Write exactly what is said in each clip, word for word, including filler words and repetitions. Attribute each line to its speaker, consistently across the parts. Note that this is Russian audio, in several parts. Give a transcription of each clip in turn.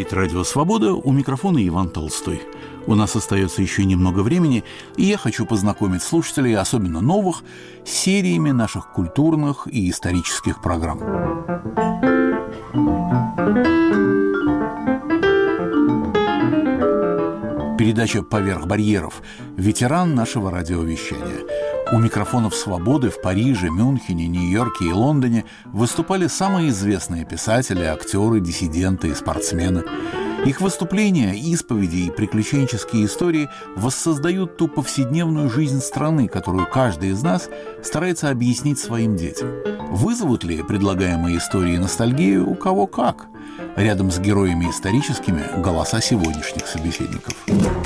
Speaker 1: говорит «Радио Свобода», у микрофона Иван Толстой. У нас остается еще немного времени, и я хочу познакомить слушателей, особенно новых, с сериями наших культурных и исторических программ. Передача «Поверх барьеров» – ветеран нашего радиовещания. У микрофонов «Свободы» в Париже, Мюнхене, Нью-Йорке и Лондоне выступали самые известные писатели, актеры, диссиденты и спортсмены. Их выступления, исповеди и приключенческие истории воссоздают ту повседневную жизнь страны, которую каждый из нас старается объяснить своим детям. Вызовут ли предлагаемые истории ностальгию у кого как? Рядом с героями историческими – голоса сегодняшних собеседников.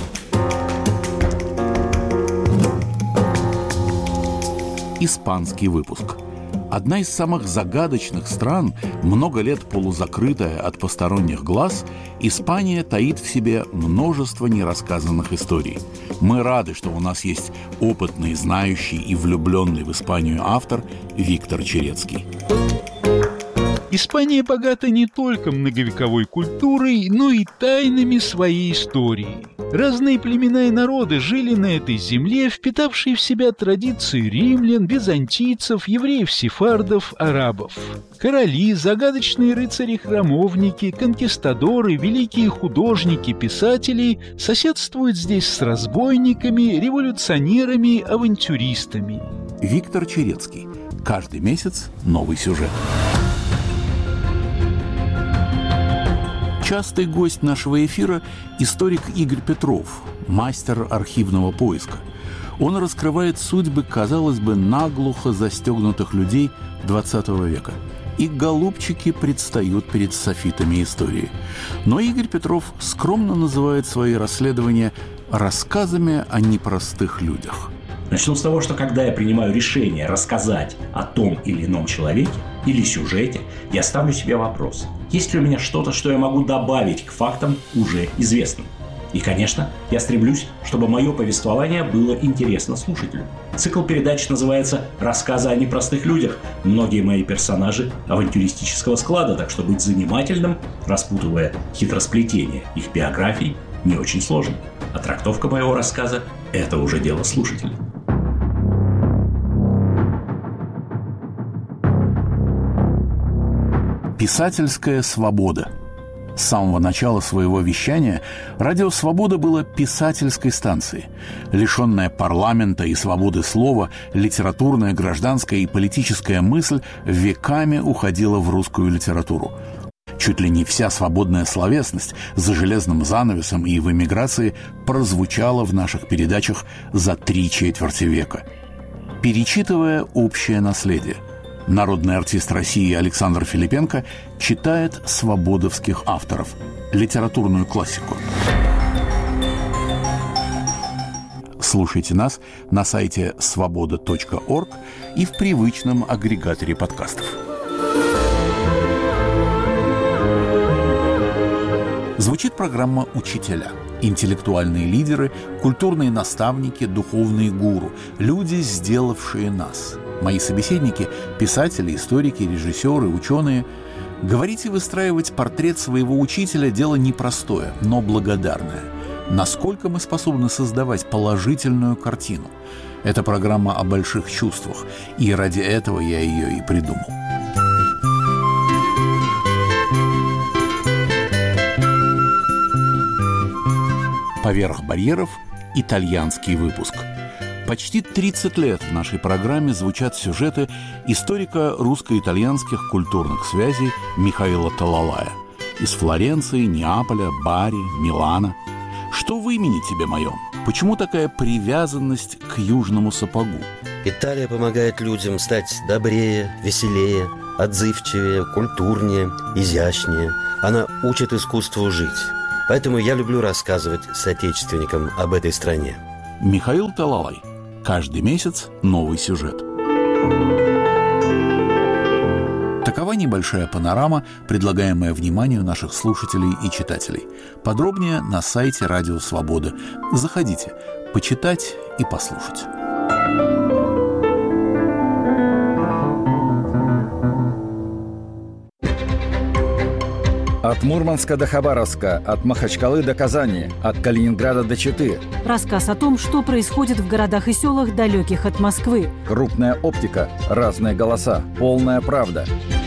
Speaker 1: Испанский выпуск. Одна из самых загадочных стран, много лет полузакрытая от посторонних глаз, Испания таит в себе множество нерассказанных историй. Мы рады, что у нас есть опытный, знающий и влюбленный в Испанию автор Виктор Черецкий.
Speaker 2: Испания богата не только многовековой культурой, но и тайнами своей истории. Разные племена и народы жили на этой земле, впитавшие в себя традиции римлян, византийцев, евреев-сефардов, арабов. Короли, загадочные рыцари-храмовники, конкистадоры, великие художники, писатели соседствуют здесь с разбойниками, революционерами, авантюристами.
Speaker 1: Виктор Черецкий. Каждый месяц новый сюжет. Частый гость нашего эфира – историк Игорь Петров, мастер архивного поиска. Он раскрывает судьбы, казалось бы, наглухо застегнутых людей двадцатого века. И голубчики предстают перед софитами истории. Но Игорь Петров скромно называет свои расследования рассказами о непростых людях.
Speaker 3: Начну с того, что когда я принимаю решение рассказать о том или ином человеке или сюжете, я ставлю себе вопрос: есть ли у меня что-то, что я могу добавить к фактам уже известным? И, конечно, я стремлюсь, чтобы мое повествование было интересно слушателю. Цикл передач называется «Рассказы о непростых людях». Многие мои персонажи авантюристического склада, так что быть занимательным, распутывая хитросплетение их биографий, не очень сложно. А трактовка моего рассказа – это уже дело слушателя.
Speaker 1: Писательская свобода. С самого начала своего вещания «Радио Свобода» было писательской станцией. Лишенная парламента и свободы слова, литературная, гражданская и политическая мысль веками уходила в русскую литературу. Чуть ли не вся свободная словесность за железным занавесом и в эмиграции прозвучала в наших передачах за три четверти века. Перечитывая общее наследие, народный артист России Александр Филипенко читает свободовских авторов, литературную классику. Слушайте нас на сайте свобода точка орг и в привычном агрегаторе подкастов. Звучит программа «Учителя». Интеллектуальные лидеры, культурные наставники, духовные гуру. Люди, сделавшие нас. Мои собеседники – писатели, историки, режиссеры, ученые. Говорить и выстраивать портрет своего учителя – дело непростое, но благодарное. Насколько мы способны создавать положительную картину? Это программа о больших чувствах, и ради этого я ее и придумал. «Поверх барьеров» – итальянский выпуск. Почти тридцать лет в нашей программе звучат сюжеты историка русско-итальянских культурных связей Михаила Талалая. Из Флоренции, Неаполя, Бари, Милана. Что в имени тебе моем? Почему такая привязанность к южному сапогу?
Speaker 4: Италия помогает людям стать добрее, веселее, отзывчивее, культурнее, изящнее. Она учит искусству жить. Поэтому я люблю рассказывать соотечественникам об этой стране.
Speaker 1: Михаил Талалай. Каждый месяц новый сюжет. Такова небольшая панорама, предлагаемая вниманию наших слушателей и читателей. Подробнее на сайте «Радио Свобода». Заходите, почитать и послушать.
Speaker 5: От Мурманска до Хабаровска, от Махачкалы до Казани, от Калининграда до Читы.
Speaker 6: Рассказ о том, что происходит в городах и селах, далеких от Москвы.
Speaker 5: Крупная оптика, разные голоса, полная правда.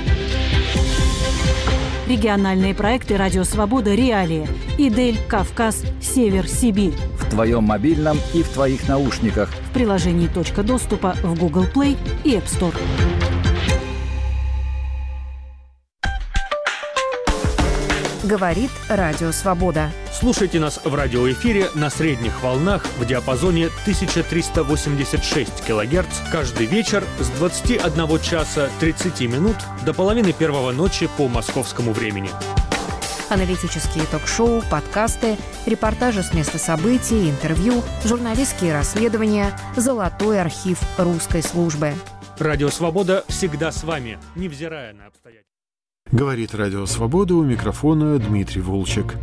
Speaker 6: Региональные проекты «Радио Свобода. Реалии». Идель, Кавказ, Север, Сибирь.
Speaker 5: В твоем мобильном и в твоих наушниках.
Speaker 6: В приложении «Точка доступа» в Google Play и App Store.
Speaker 7: Говорит Радио Свобода.
Speaker 8: Слушайте нас в радиоэфире на средних волнах в диапазоне тысяча триста восемьдесят шесть килогерц каждый вечер с двадцати одного часа тридцати минут до половины первого ночи по московскому времени.
Speaker 7: Аналитические ток-шоу, подкасты, репортажи с места событий, интервью, журналистские расследования, золотой архив русской службы.
Speaker 8: Радио Свобода всегда с вами, невзирая на обстоятельства.
Speaker 9: Говорит Радио Свобода, у микрофона Дмитрий Волчек.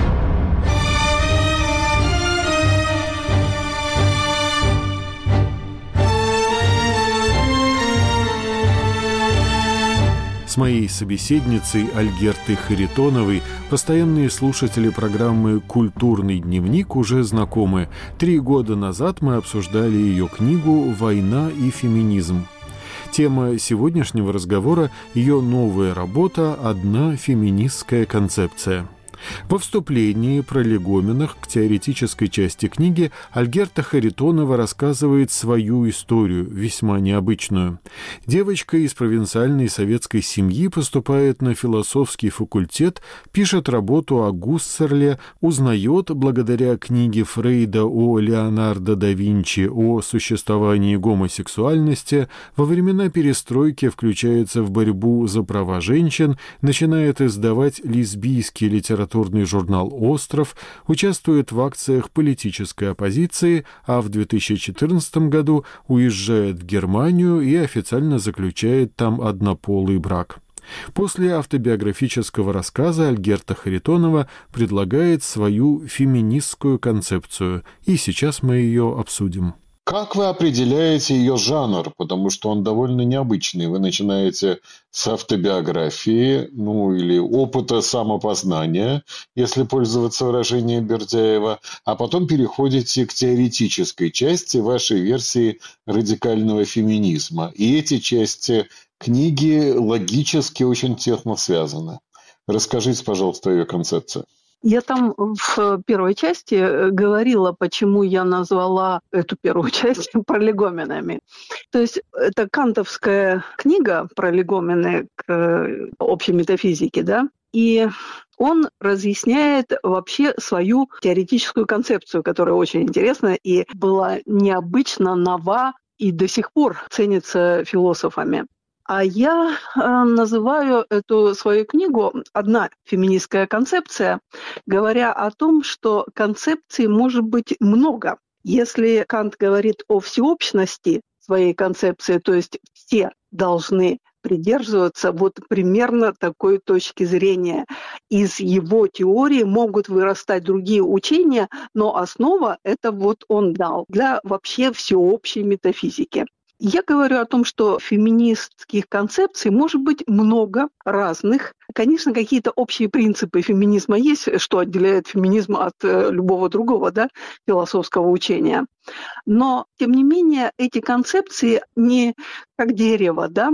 Speaker 9: С моей собеседницей Альгертой Харитоновой постоянные слушатели программы «Культурный дневник» уже знакомы. Три года назад мы обсуждали ее книгу «Война и феминизм». Тема сегодняшнего разговора – ее новая работа «Одна феминистская концепция». Во вступлении пролегоменах к теоретической части книги Альгерта Харитонова рассказывает свою историю, весьма необычную. Девочка из провинциальной советской семьи поступает на философский факультет, пишет работу о Гуссерле, узнает, благодаря книге Фрейда о Леонардо да Винчи о существовании гомосексуальности, во времена перестройки включается в борьбу за права женщин, начинает издавать лесбийский литературный журнал «Остров», участвует в акциях политической оппозиции, а в две тысячи четырнадцатом году уезжает в Германию и официально заключает там однополый брак. После автобиографического рассказа Альгерта Харитонова предлагает свою феминистскую концепцию, и сейчас мы ее обсудим.
Speaker 10: Как вы определяете ее жанр? Потому что он довольно необычный. Вы начинаете с автобиографии, ну или опыта самопознания, если пользоваться выражением Бердяева, а потом переходите к теоретической части вашей версии радикального феминизма. И эти части книги логически очень тесно связаны. Расскажите, пожалуйста, о ее концепции.
Speaker 11: Я там в первой части говорила, почему я назвала эту первую часть пролегоменами. То есть это кантовская книга «Пролегомены к общей метафизике», да, и он разъясняет вообще свою теоретическую концепцию, которая очень интересна и была необычно нова и до сих пор ценится философами. А я э, называю эту свою книгу «Одна феминистская концепция», говоря о том, что концепций может быть много. Если Кант говорит о всеобщности своей концепции, то есть все должны придерживаться вот примерно такой точки зрения. Из его теории могут вырастать другие учения, но основа это вот он дал для вообще всеобщей метафизики. Я говорю о том, что феминистских концепций может быть много разных. Конечно, какие-то общие принципы феминизма есть, что отделяет феминизм от э, любого другого, да, философского учения. Но, тем не менее, эти концепции не как дерево, да,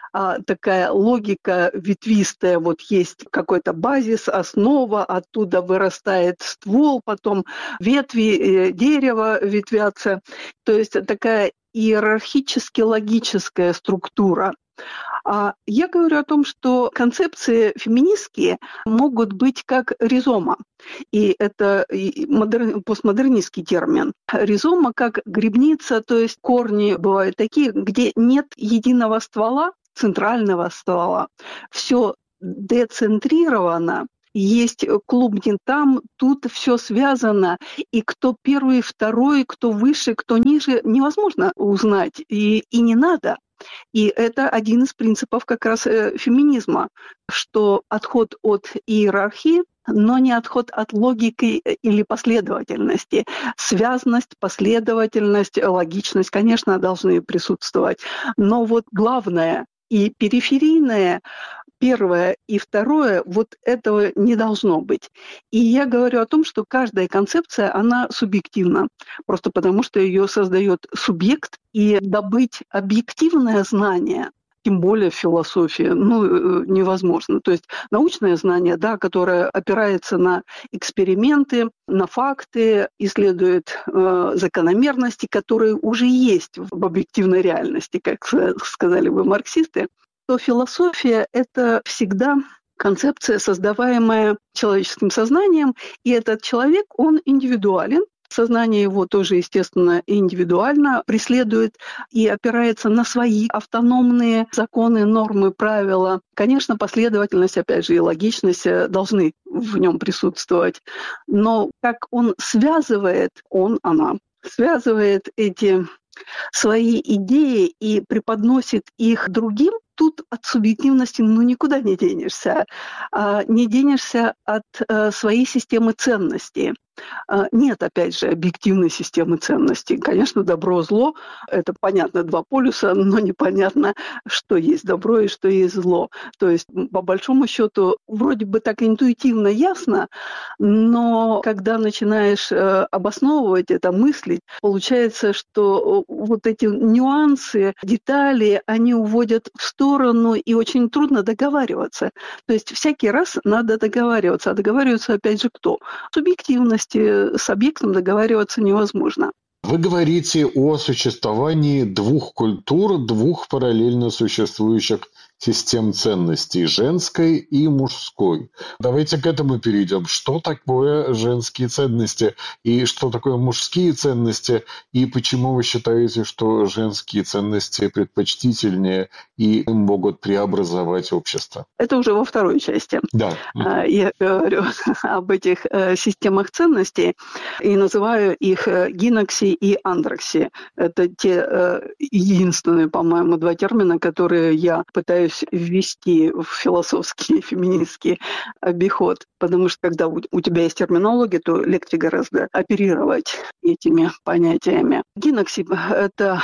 Speaker 11: а такая логика ветвистая, вот есть какой-то базис, основа, оттуда вырастает ствол, потом ветви э, дерева ветвятся. То есть такая иерархически логическая структура. А я говорю о том, что концепции феминистские могут быть как ризома. И это модер... постмодернистский термин. Ризома как грибница, то есть корни бывают такие, где нет единого ствола, центрального ствола. Все децентрировано. Есть клубни там, тут все связано. И кто первый, второй, кто выше, кто ниже, невозможно узнать. И, и не надо. И это один из принципов как раз феминизма, что отход от иерархии, но не отход от логики или последовательности. Связность, последовательность, логичность, конечно, должны присутствовать. Но вот главное и периферийное первое и второе, вот этого не должно быть. И я говорю о том, что каждая концепция, она субъективна, просто потому что ее создает субъект, и добыть объективное знание, тем более в философии, ну, невозможно. То есть научное знание, да, которое опирается на эксперименты, на факты, исследует э, закономерности, которые уже есть в объективной реальности, как сказали бы марксисты, то философия – это всегда концепция, создаваемая человеческим сознанием, и этот человек, он индивидуален. Сознание его тоже, естественно, индивидуально преследует и опирается на свои автономные законы, нормы, правила. Конечно, последовательность, опять же, и логичность должны в нем присутствовать. Но как он связывает, он, она, связывает эти свои идеи и преподносит их другим, тут от субъективности ну никуда не денешься. Не денешься от своей системы ценностей. Нет, опять же, объективной системы ценностей. Конечно, добро, зло – это, понятно, два полюса, но непонятно, что есть добро и что есть зло. То есть, по большому счету, вроде бы так интуитивно ясно, но когда начинаешь обосновывать это, мыслить, получается, что вот эти нюансы, детали, они уводят в сторону, и очень трудно договариваться. То есть всякий раз надо договариваться. А договариваться, опять же, кто? Субъективность. С объектом договариваться невозможно.
Speaker 10: Вы говорите о существовании двух культур, двух параллельно существующих систем ценностей – женской и мужской. Давайте к этому перейдем. Что такое женские ценности и что такое мужские ценности, и почему вы считаете, что женские ценности предпочтительнее и могут преобразовать общество?
Speaker 11: Это уже во второй части.
Speaker 10: Да.
Speaker 11: Я говорю об этих системах ценностей и называю их гинокси и андрокси. Это те единственные, по-моему, два термина, которые я пытаюсь ввести в философский феминистский обиход. Потому что когда у тебя есть терминология, то легче гораздо оперировать этими понятиями. Гинокси – это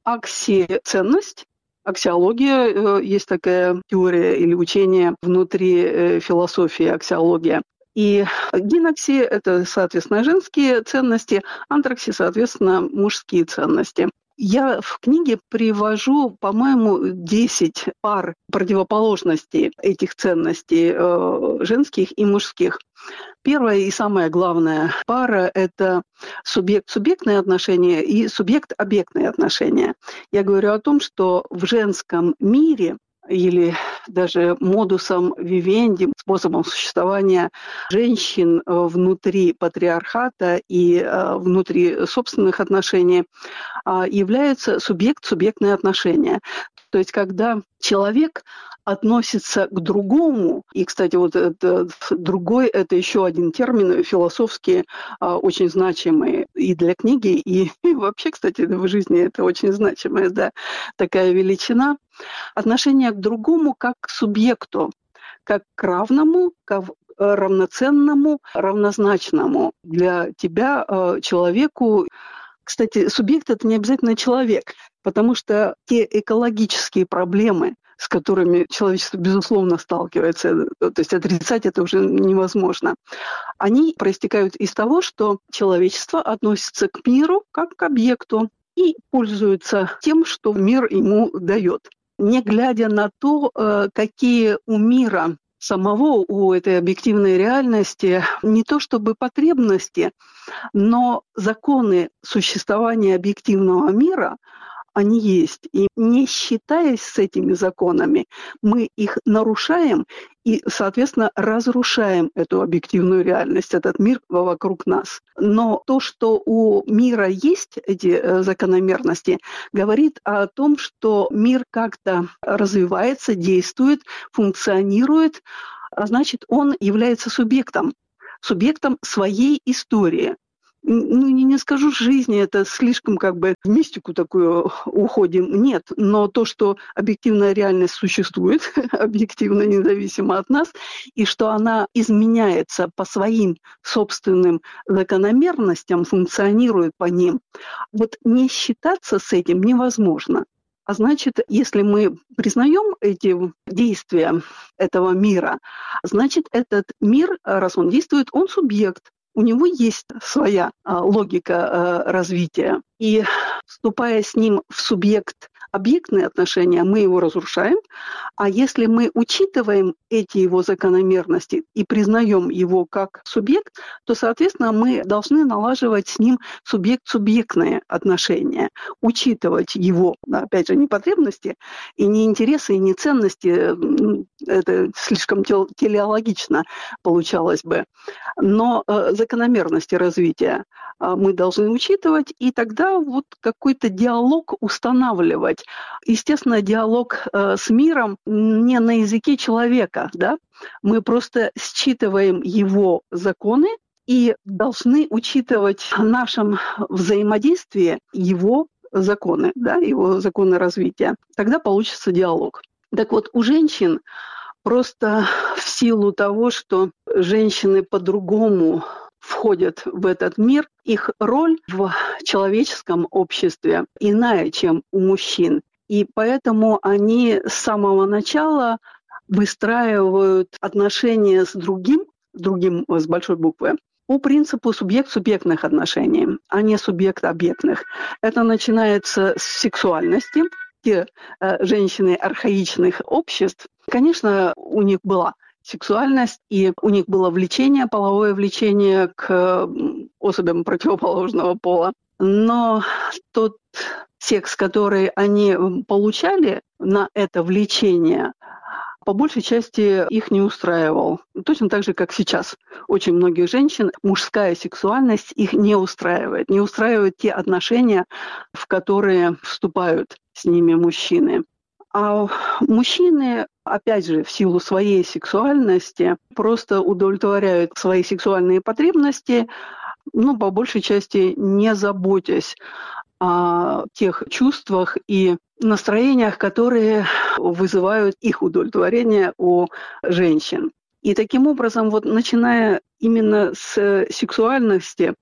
Speaker 11: аксиценность. Аксиология, есть такая теория или учение внутри философии, аксиология. И гинокси – это, соответственно, женские ценности, антрокси, соответственно, мужские ценности. Я в книге привожу, по-моему, десять пар противоположностей этих ценностей, э, женских и мужских. Первая и самая главная пара – это субъект-субъектные отношения и субъект-объектные отношения. Я говорю о том, что в женском мире или даже модусом вивенди, способом существования женщин внутри патриархата и внутри собственных отношений являются субъект-субъектные отношения. То есть когда человек относится к другому, и, кстати, вот это, другой – это еще один термин философский, очень значимый и для книги, и, и вообще, кстати, в жизни это очень значимая, да, такая величина. Отношение к другому как к субъекту, как к равному, как равноценному, равнозначному для тебя человеку. Кстати, субъект – это не обязательно человек, потому что те экологические проблемы, с которыми человечество, безусловно, сталкивается, то есть отрицать это уже невозможно, они проистекают из того, что человечество относится к миру как к объекту и пользуется тем, что мир ему дает, не глядя на то, какие у мира самого, у этой объективной реальности, не то чтобы потребности, но законы существования объективного мира, они есть. И не считаясь с этими законами, мы их нарушаем и, соответственно, разрушаем эту объективную реальность, этот мир вокруг нас. Но то, что у мира есть эти закономерности, говорит о том, что мир как-то развивается, действует, функционирует, а значит, он является субъектом, субъектом своей истории. Ну, не, не скажу жизни, это слишком как бы в мистику такую уходим. Нет, но то, что объективная реальность существует, объективно независимо от нас, и что она изменяется по своим собственным закономерностям, функционирует по ним, вот не считаться с этим невозможно. А значит, если мы признаем эти действия этого мира, значит, этот мир, раз он действует, он субъект. У него есть своя а, логика а, развития. И вступая с ним в субъект объектные отношения, мы его разрушаем. А если мы учитываем эти его закономерности и признаем его как субъект, то, соответственно, мы должны налаживать с ним субъект-субъектные отношения, учитывать его, опять же, не потребности, и не интересы, и не ценности. Это слишком телеологично получалось бы. Но закономерности развития мы должны учитывать, и тогда вот какой-то диалог устанавливать. Естественно, диалог э, с миром не на языке человека, да? Мы просто считываем его законы и должны учитывать в нашем взаимодействии его законы, да? Его законы развития. Тогда получится диалог. Так вот, у женщин просто в силу того, что женщины по-другому входят в этот мир, их роль в человеческом обществе иная, чем у мужчин. И поэтому они с самого начала выстраивают отношения с другим, другим с большой буквы, по принципу субъект-субъектных отношений, а не субъект-объектных. Это начинается с сексуальности. Те э, женщины архаичных обществ, конечно, у них была сексуальность, и у них было влечение, половое влечение к особям противоположного пола. Но тот секс, который они получали на это влечение, по большей части их не устраивал. Точно так же, как сейчас. Очень многих женщин мужская сексуальность их не устраивает. Не устраивают те отношения, в которые вступают с ними мужчины. А мужчины, опять же, в силу своей сексуальности, просто удовлетворяют свои сексуальные потребности, ну, по большей части не заботясь о тех чувствах и настроениях, которые вызывают их удовлетворение у женщин. И таким образом, вот начиная именно с сексуальности,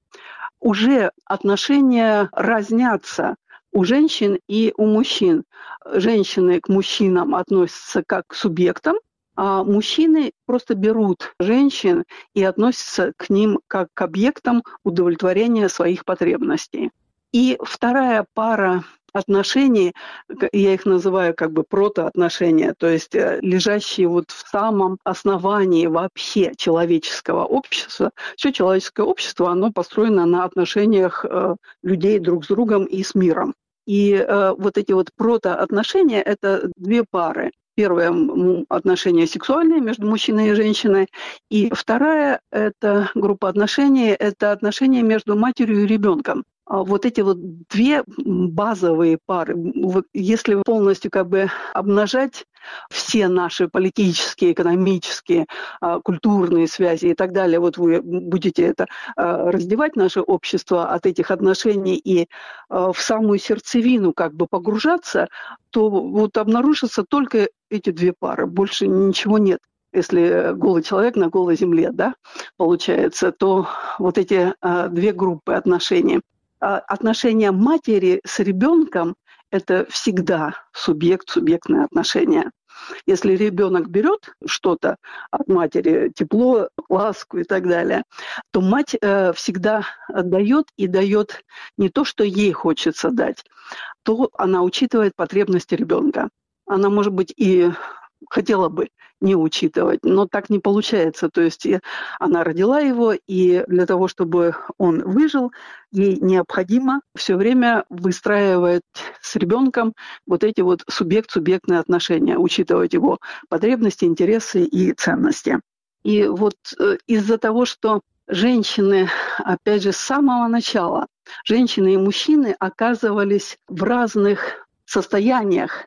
Speaker 11: уже отношения разнятся у женщин и у мужчин. Женщины к мужчинам относятся как к субъектам, а мужчины просто берут женщин и относятся к ним как к объектам удовлетворения своих потребностей. И вторая пара отношений, я их называю как бы протоотношения, то есть лежащие вот в самом основании вообще человеческого общества. Все человеческое общество, оно построено на отношениях э, людей друг с другом и с миром. И э, вот эти вот протоотношения – это две пары. Первое – отношения сексуальные между мужчиной и женщиной. И вторая – это группа отношений – это отношения между матерью и ребенком. Вот эти вот две базовые пары, вот если полностью как бы обнажать все наши политические, экономические, культурные связи и так далее, вот вы будете это раздевать наше общество от этих отношений и в самую сердцевину как бы погружаться, то вот обнаружатся только эти две пары, больше ничего нет. Если голый человек на голой земле, да, получается, то вот эти две группы отношений. Отношения матери с ребенком – это всегда субъект-субъектные отношения. Если ребенок берет что-то от матери, тепло, ласку и так далее, то мать э, всегда дает и дает не то, что ей хочется дать, то она учитывает потребности ребенка. Она, может быть, и хотела бы не учитывать, но так не получается. То есть она родила его, и для того, чтобы он выжил, ей необходимо все время выстраивать с ребенком вот эти вот субъект-субъектные отношения, учитывать его потребности, интересы и ценности. И вот из-за того, что женщины, опять же, с самого начала, женщины и мужчины оказывались в разных состояниях.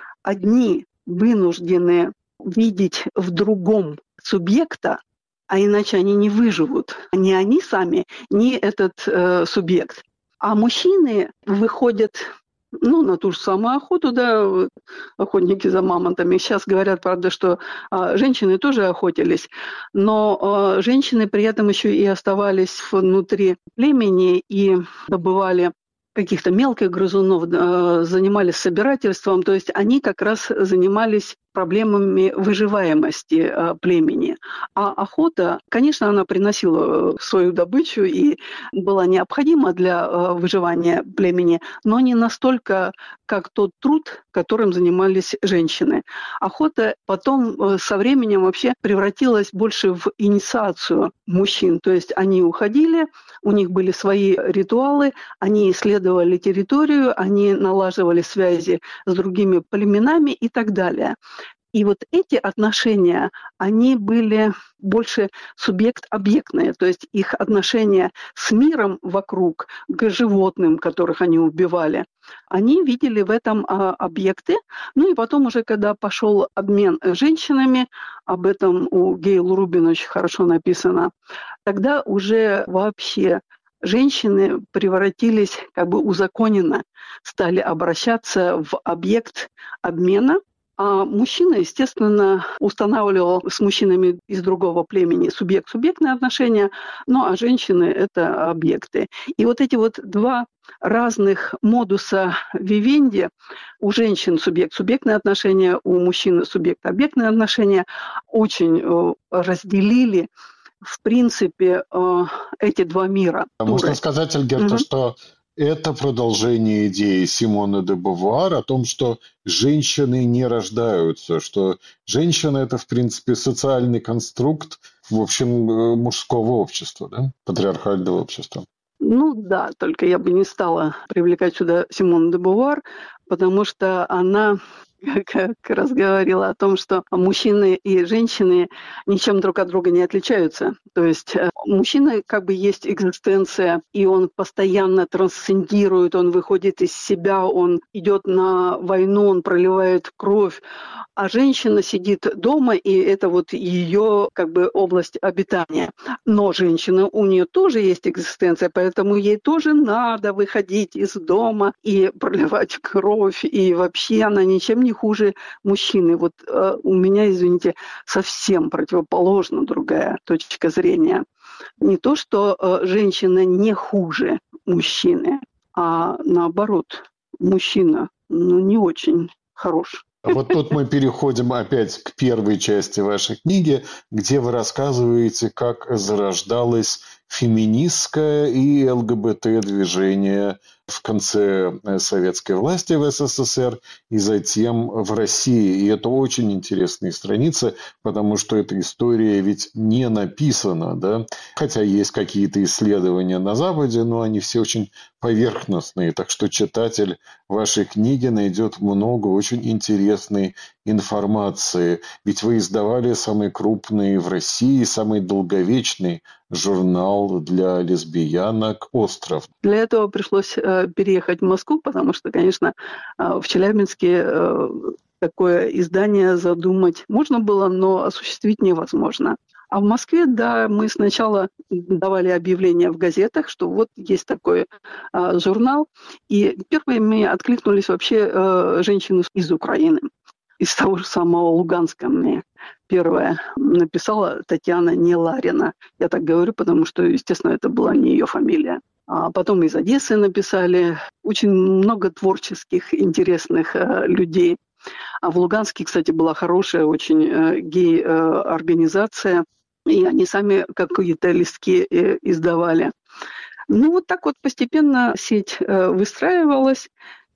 Speaker 11: Одни вынуждены видеть в другом субъекта, а иначе они не выживут. Ни они сами, ни этот э, субъект. А мужчины выходят ну, на ту же самую охоту, да, охотники за мамонтами. Сейчас говорят, правда, что э, женщины тоже охотились, но э, женщины при этом еще и оставались внутри племени и добывали каких-то мелких грызунов, занимались собирательством, то есть они как раз занимались проблемами выживаемости племени. А охота, конечно, она приносила свою добычу и была необходима для выживания племени, но не настолько, как тот труд, которым занимались женщины. Охота потом со временем вообще превратилась больше в инициацию мужчин, то есть они уходили, у них были свои ритуалы, они исследовали территорию, они налаживали связи с другими племенами и так далее. И вот эти отношения, они были больше субъект-объектные, то есть их отношения с миром вокруг, к животным, которых они убивали, они видели в этом а, объекты. Ну и потом уже, когда пошел обмен женщинами, об этом у Гейл Рубин очень хорошо написано, тогда уже вообще женщины превратились как бы узаконенно, стали обращаться в объект обмена. А мужчина, естественно, устанавливал с мужчинами из другого племени субъект-субъектные отношения, ну а женщины – это объекты. И вот эти вот два разных модуса вивенди, у женщин субъект-субъектные отношения, у мужчин субъект-объектные отношения, очень разделили, в принципе, эти два мира.
Speaker 10: Можно сказать, Альгерта, угу. что это продолжение идеи Симоны де Бовуар о том, что женщины не рождаются, что женщина – это, в принципе, социальный конструкт, в общем, мужского общества, да? Патриархального общества.
Speaker 11: Ну да, только я бы не стала привлекать сюда Симону де Бовуар, потому что она как раз говорила о том, что мужчины и женщины ничем друг от друга не отличаются. То есть мужчина как бы есть экзистенция, и он постоянно трансцендирует, он выходит из себя, он идет на войну, он проливает кровь, а женщина сидит дома, и это вот ее как бы область обитания. Но женщина, у нее тоже есть экзистенция, поэтому ей тоже надо выходить из дома и проливать кровь, и вообще она ничем не хуже мужчины. Вот э, у меня, извините, совсем противоположно другая точка зрения. Не то, что э, женщина не хуже мужчины, а наоборот, мужчина ну, не очень хорош.
Speaker 10: А вот тут мы переходим опять к первой части вашей книги, где вы рассказываете, как зарождалось феминистское и ЛГБТ-движение в конце советской власти в СССР и затем в России. И это очень интересные страницы, потому что эта история ведь не написана, да? Хотя есть какие-то исследования на Западе, но они все очень поверхностные. Так что читатель вашей книги найдет много очень интересной информации. Ведь вы издавали самый крупный в России, самый долговечный журнал для лесбиянок «Остров».
Speaker 11: Для этого пришлось э, переехать в Москву, потому что, конечно, э, в Челябинске э, такое издание задумать можно было, но осуществить невозможно. А в Москве, да, мы сначала давали объявления в газетах, что вот есть такой э, журнал, и первыми откликнулись вообще э, женщины из Украины. Из того же самого Луганска мне первая написала Татьяна Неларина. Я так говорю, потому что, естественно, это была не ее фамилия. А потом из Одессы написали. Очень много творческих, интересных э, людей. А в Луганске, кстати, была хорошая очень э, гей-организация. И они сами какие-то листки э, издавали. Ну, вот так вот постепенно сеть э, выстраивалась.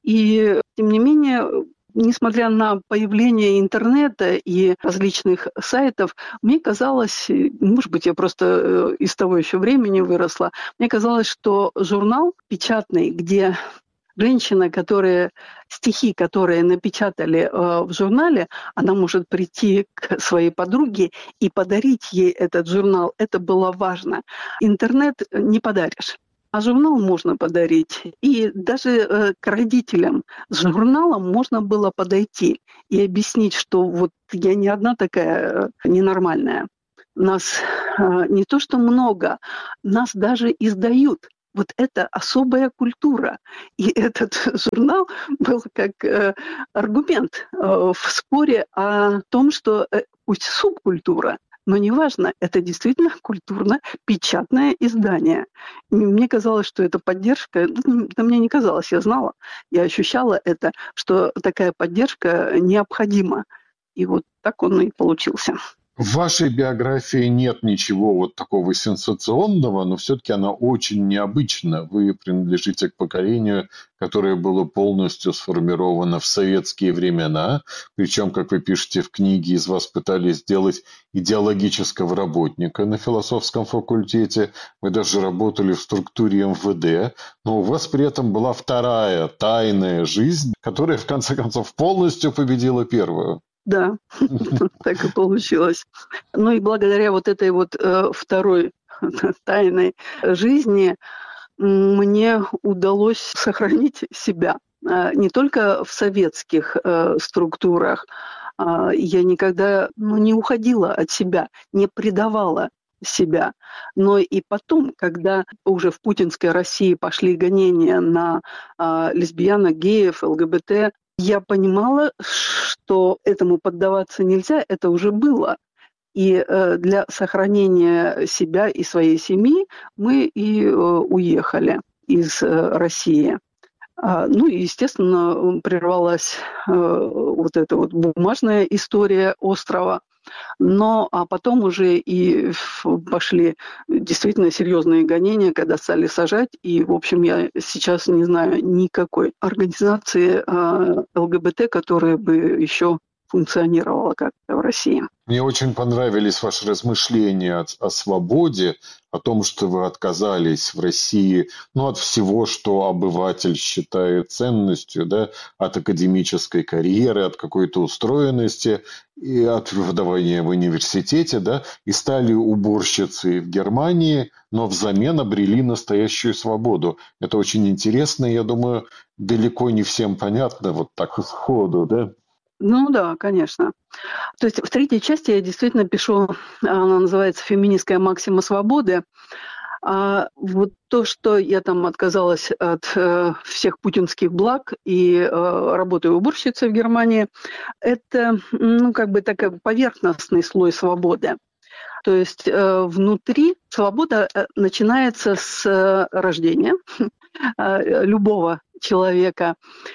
Speaker 11: И, тем не менее, несмотря на появление интернета и различных сайтов, мне казалось, может быть, я просто из того еще времени выросла, мне казалось, что журнал печатный, где женщина, которая, стихи, которые напечатали э, в журнале, она может прийти к своей подруге и подарить ей этот журнал. Это было важно. Интернет не подаришь. А журнал можно подарить. И даже э, к родителям с журналом можно было подойти и объяснить, что вот я не одна такая э, ненормальная. Нас э, не то что много, нас даже издают. Вот это особая культура. И этот журнал был как э, аргумент э, в споре о том, что э, пусть субкультура, Но неважно, это действительно культурно-печатное издание. И мне казалось, что эта поддержка, да мне не казалось, я знала, я ощущала это, что такая поддержка необходима. И вот так он и получился.
Speaker 10: В вашей биографии нет ничего вот такого сенсационного, но все-таки она очень необычна. Вы принадлежите к поколению, которое было полностью сформировано в советские времена. Причем, как вы пишете в книге, из вас пытались сделать идеологического работника на философском факультете. Вы даже работали в структуре эм вэ дэ. Но у вас при этом была вторая тайная жизнь, которая, в конце концов, полностью победила первую.
Speaker 11: Да, так и получилось. Ну и благодаря вот этой вот э, второй тайной жизни мне удалось сохранить себя. Э, не только в советских э, структурах. Э, я никогда ну, не уходила от себя, не предавала себя. Но и потом, когда уже в путинской России пошли гонения на э, лесбиянок, геев, эл гэ бэ тэ, я понимала, что этому поддаваться нельзя, это уже было. И э, для сохранения себя и своей семьи мы и э, уехали из э, России. А, ну и, естественно, прервалась э, вот эта вот бумажная история острова. Но а потом уже и пошли действительно серьезные гонения, когда стали сажать. И, в общем, я сейчас не знаю никакой организации э, эл гэ бэ тэ, которая бы еще функционировала как-то в России.
Speaker 10: Мне очень понравились ваши размышления о, о свободе, о том, что вы отказались в России ну, от всего, что обыватель считает ценностью, да, от академической карьеры, от какой-то устроенности и от преподавания в университете, да, и стали уборщицей в Германии, но взамен обрели настоящую свободу. Это очень интересно, и, я думаю, далеко не всем понятно вот так сходу, да?
Speaker 11: Ну да, конечно. То есть в третьей части я действительно пишу, она называется «Феминистская максима свободы». А вот то, что я там отказалась от э, всех путинских благ и э, работаю уборщицей в Германии, это ну, как бы такой поверхностный слой свободы. То есть э, внутри свобода начинается с э, рождения э, любого человека.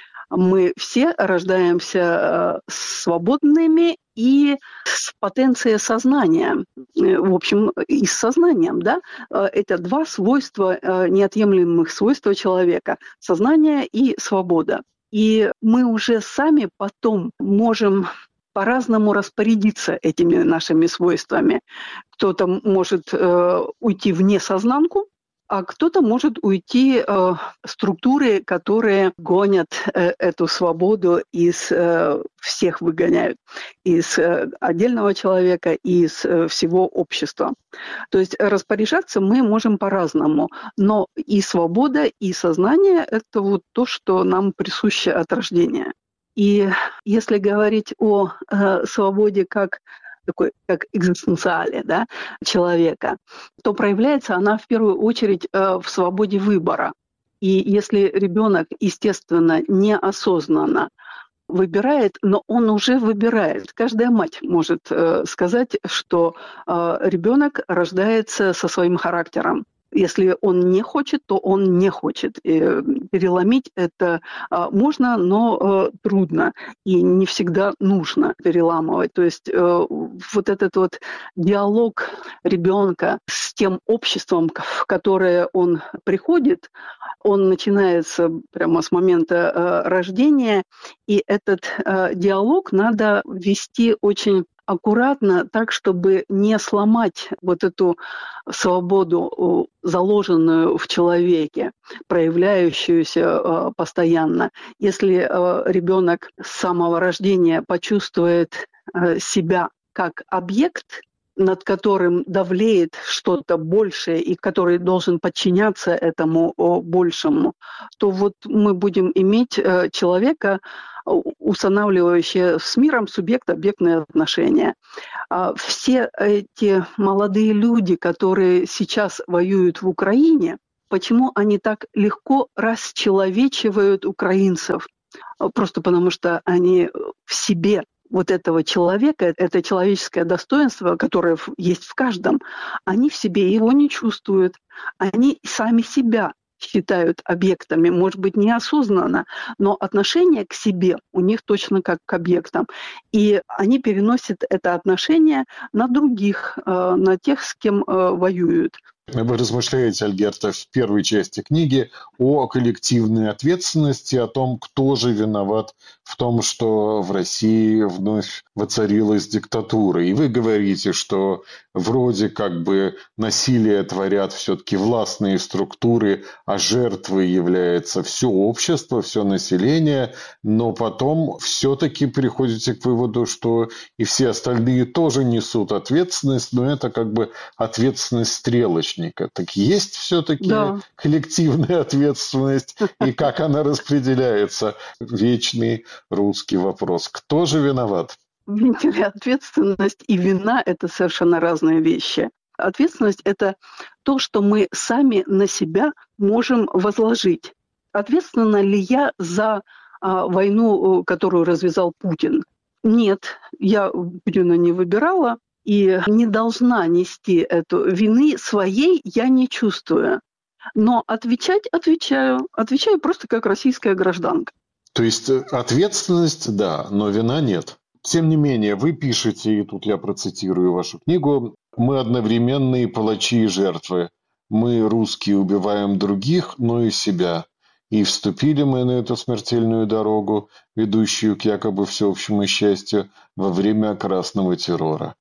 Speaker 11: Мы все рождаемся свободными и с потенцией сознания, в общем, и с сознанием, да? Это два свойства, неотъемлемых свойства человека – сознание и свобода. И мы уже сами потом можем по-разному распорядиться этими нашими свойствами. Кто-то может э, уйти в несознанку, а кто-то может уйти э, в структуры, которые гонят э, эту свободу из э, всех выгоняют, из э, отдельного человека, из э, всего общества. То есть распоряжаться мы можем по-разному, но и свобода, и сознание – это вот то, что нам присуще от рождения. И если говорить о э, свободе как такой, как экзистенциале, да, человека, то проявляется она в первую очередь э, в свободе выбора. И если ребенок, естественно, неосознанно выбирает, но он уже выбирает. Каждая мать может э, сказать, что э, ребенок рождается со своим характером. Если он не хочет, то он не хочет. И переломить это а, можно, но а, трудно. И не всегда нужно переламывать. То есть а, вот этот вот диалог ребенка с тем обществом, в которое он приходит, он начинается прямо с момента а, рождения. И этот а, диалог надо вести очень аккуратно, так, чтобы не сломать вот эту свободу, заложенную в человеке, проявляющуюся постоянно. Если ребенок с самого рождения почувствует себя как объект, над которым давлеет что-то большее и который должен подчиняться этому большему, то вот мы будем иметь человека, устанавливающее с миром субъект-объектные отношения. Все эти молодые люди, которые сейчас воюют в Украине, почему они так легко расчеловечивают украинцев? Просто потому что они в себе вот этого человека, это человеческое достоинство, которое есть в каждом, они в себе его не чувствуют. Они сами себя считают объектами, может быть, неосознанно, но отношение к себе у них точно как к объектам. И они переносят это отношение на других, на тех, с кем воюют.
Speaker 10: Вы размышляете, Альгерта, в первой части книги о коллективной ответственности, о том, кто же виноват в том, что в России вновь воцарилась диктатура. И вы говорите, что вроде как бы насилие творят все-таки властные структуры, а жертвой является все общество, все население, но потом все-таки приходите к выводу, что и все остальные тоже несут ответственность, но это как бы ответственность стрелочника. Так есть все-таки да. коллективная ответственность, и как она распределяется? Вечный русский вопрос. Кто же виноват?
Speaker 11: Видите ли, ответственность и вина – это совершенно разные вещи. Ответственность – это то, что мы сами на себя можем возложить. Ответственна ли я за а, войну, которую развязал Путин? Нет, я Путина не выбирала. И не должна нести эту вины своей, я не чувствую. Но отвечать отвечаю. Отвечаю просто как российская гражданка.
Speaker 10: То есть ответственность, да, но вина нет. Тем не менее, вы пишете, и тут я процитирую вашу книгу, «Мы одновременные палачи и жертвы. Мы, русские, убиваем других, но и себя. И вступили мы на эту смертельную дорогу, ведущую к якобы всеобщему счастью, во время красного террора».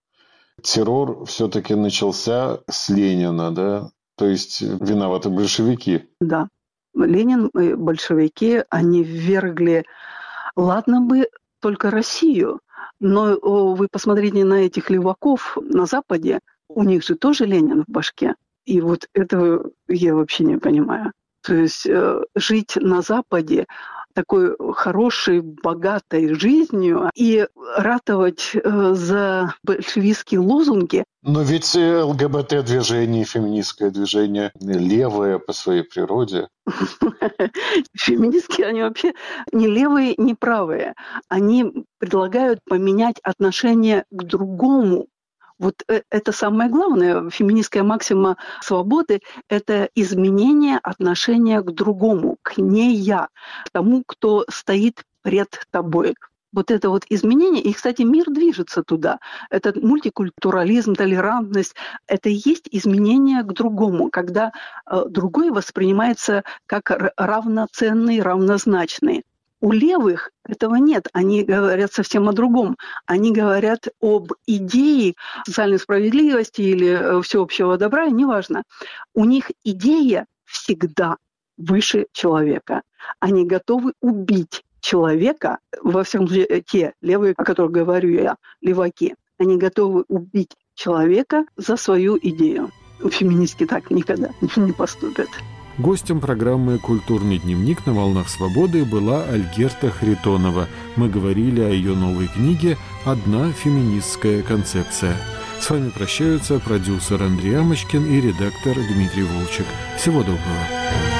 Speaker 10: Террор все-таки начался с Ленина, да? То есть виноваты большевики.
Speaker 11: Да. Ленин и большевики, они ввергли, ладно бы, только Россию, но вы посмотрите на этих леваков на Западе, у них же тоже Ленин в башке. И вот этого я вообще не понимаю. То есть э, жить на Западе такой хорошей, богатой жизнью и ратовать э, за большевистские лозунги.
Speaker 10: Но ведь ЛГБТ-движение, феминистское движение левое по своей природе.
Speaker 11: Феминистки, они вообще не левые, не правые. Они предлагают поменять отношение к другому. Вот это самое главное, феминистская максима свободы – это изменение отношения к другому, к не я, к тому, кто стоит пред тобой. Вот это вот изменение, и, кстати, мир движется туда. Этот мультикультурализм, толерантность – это и есть изменение к другому, когда э, другой воспринимается как равноценный, равнозначный. У левых этого нет. Они говорят совсем о другом. Они говорят об идее социальной справедливости или всеобщего добра, неважно. У них идея всегда выше человека. Они готовы убить человека, во всяком случае, те левые, о которых говорю я, леваки, они готовы убить человека за свою идею. Феминистки так никогда не поступят.
Speaker 9: Гостем программы «Культурный дневник» на «Волнах свободы» была Альгерта Харитонова. Мы говорили о ее новой книге «Одна феминистская концепция». С вами прощаются продюсер Андрей Амочкин и редактор Дмитрий Волчек. Всего доброго.